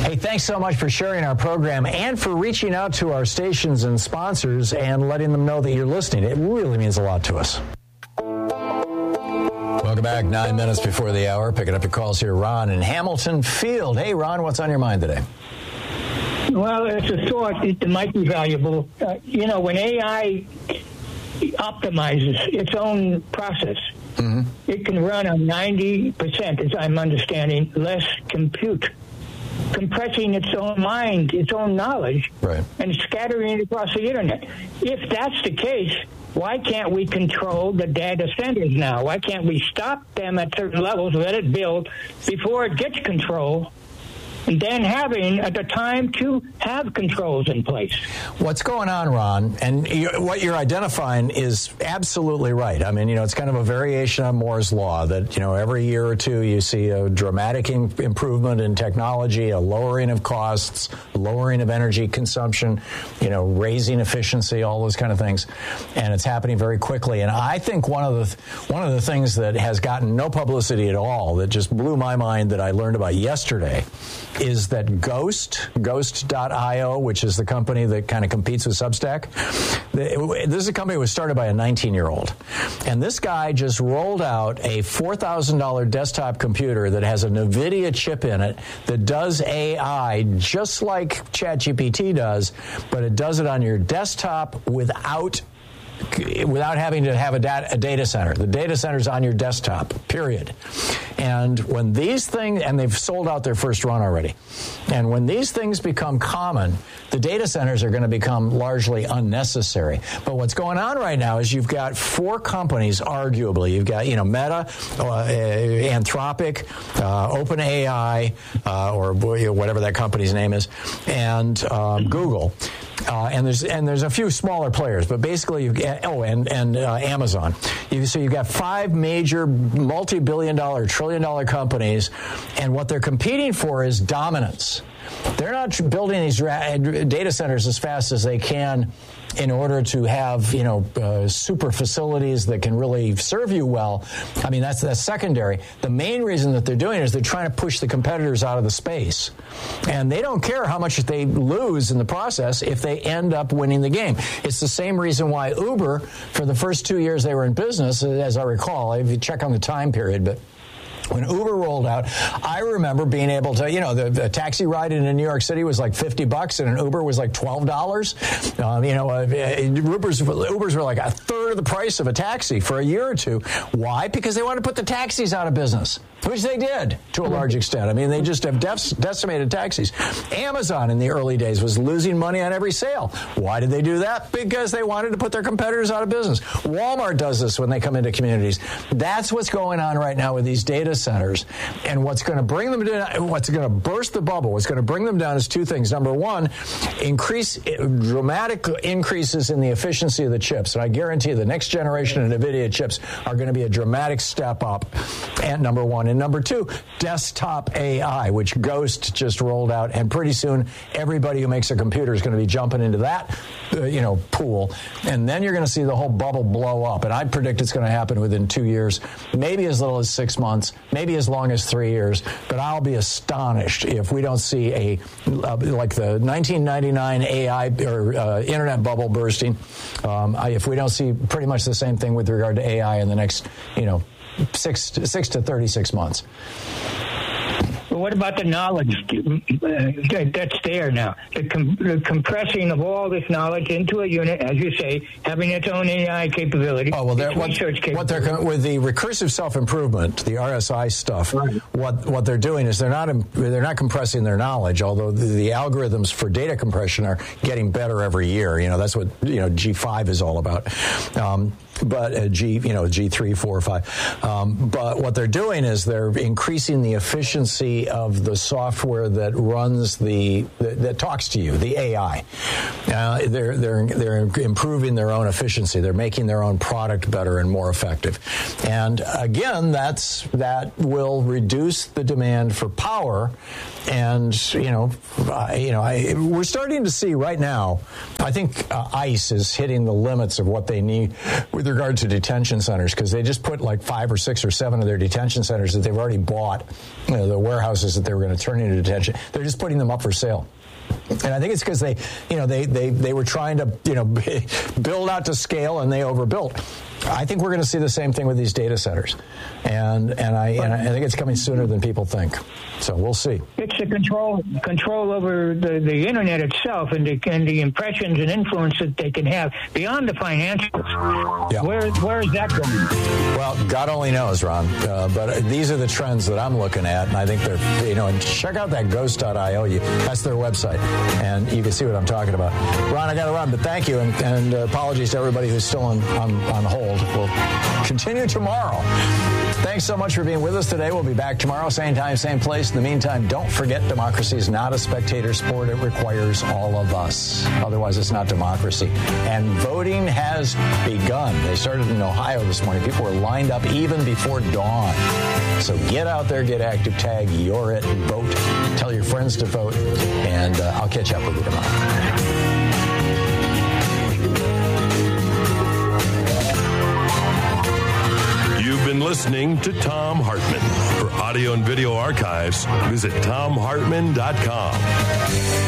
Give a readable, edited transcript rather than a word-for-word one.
Hey, thanks so much for sharing our program and for reaching out to our stations and sponsors and letting them know that you're listening. It really means a lot to us. Welcome back. 9 minutes before the hour. Picking up your calls here. Ron in Hamilton Field. Hey, Ron, what's on your mind today? Well, it's a thought that might be valuable. When AI optimizes its own process, it can run on 90%, as I'm understanding, less compute, compressing its own mind, its own knowledge, right, and scattering it across the Internet. If that's the case, why can't we control the data centers now? Why can't we stop them at certain levels, let it build before it gets control, and then having the time to have controls in place? What's going on, Ron, and what you're identifying is absolutely right. I mean, it's kind of a variation on Moore's Law that, every year or two you see a dramatic improvement in technology, a lowering of costs, lowering of energy consumption, raising efficiency, all those kind of things. And it's happening very quickly. And I think one of the things that has gotten no publicity at all, that just blew my mind, that I learned about yesterday, is that Ghost.io, which is the company that kind of competes with Substack, this is a company that was started by a 19-year-old. And this guy just rolled out a $4,000 desktop computer that has a NVIDIA chip in it that does AI just like ChatGPT does, but it does it on your desktop without having to have a data center. The data center's on your desktop, period. And when these things, and they've sold out their first run already, and when these things become common, the data centers are going to become largely unnecessary. But what's going on right now is you've got four companies, arguably. You've got, Meta, Anthropic, OpenAI, or whatever that company's name is, and Google. And there's a few smaller players, but basically Amazon. So you've got five major multi-billion-dollar, trillion-dollar companies, and what they're competing for is dominance. They're not building these data centers as fast as they can in order to have, super facilities that can really serve you well. I mean, that's secondary. The main reason that they're doing it is they're trying to push the competitors out of the space. And they don't care how much they lose in the process if they end up winning the game. It's the same reason why Uber, for the first 2 years they were in business, as I recall, if you check on the time period, but when Uber rolled out, I remember being able to, the taxi ride in New York City was like $50 and an Uber was like $12. Ubers were like a third of the price of a taxi for a year or two. Why? Because they wanted to put the taxis out of business, which they did to a large extent. I mean, they just have decimated taxis. Amazon in the early days was losing money on every sale. Why did they do that? Because they wanted to put their competitors out of business. Walmart does this when they come into communities. That's what's going on right now with these data centers. And what's going to bring them down, what's going to burst the bubble, what's going to bring them down is two things. Number one, dramatic increases in the efficiency of the chips. And I guarantee the next generation of NVIDIA chips are going to be a dramatic step up. And number one. And number two, desktop AI, which Ghost just rolled out. And pretty soon, everybody who makes a computer is going to be jumping into that, pool. And then you're going to see the whole bubble blow up. And I predict it's going to happen within 2 years, maybe as little as 6 months, maybe as long as 3 years. But I'll be astonished if we don't see like the 1999 AI or internet bubble bursting. If we don't see pretty much the same thing with regard to AI in the next, 6 to 36 months. Well, what about the knowledge that's there now? The compressing of all this knowledge into a unit, as you say, having its own AI capability. Oh, well, what they're with the recursive self-improvement, the RSI stuff, right. What they're doing is they're not compressing their knowledge, although the algorithms for data compression are getting better every year. That's what G5 is all about. But G3, 4, 5. But what they're doing is they're increasing the efficiency of the software that runs that talks to you, the AI. They're improving their own efficiency. They're making their own product better and more effective. And again, that will reduce the demand for power. And we're starting to see right now. I think ICE is hitting the limits of what they need with regard to detention centers, because they just put like 5 or 6 or 7 of their detention centers that they've already bought, the warehouses that they were going to turn into detention. They're just putting them up for sale. And I think it's because they were trying to, build out to scale, and they overbuilt. I think we're going to see the same thing with these data centers, and I think it's coming sooner than people think. So we'll see. It's the control over the internet itself, and the impressions and influence that they can have beyond the financials. Yeah. Where is that going? Well, God only knows, Ron. But these are the trends that I'm looking at, and I think they're, and check out that ghost.io. That's their website, and you can see what I'm talking about. Ron, I got to run, but thank you, and apologies to everybody who's still on hold. We'll continue tomorrow. Thanks so much for being with us today. We'll be back tomorrow, same time, same place. In the meantime, don't forget, democracy is not a spectator sport. It requires all of us. Otherwise, it's not democracy. And voting has begun. They started in Ohio this morning. People were lined up even before dawn. So get out there, get active, tag, you're it, vote. Tell your friends to vote, and I'll catch up with you tomorrow. You've been listening to Thom Hartmann. For audio and video archives, visit thomhartmann.com.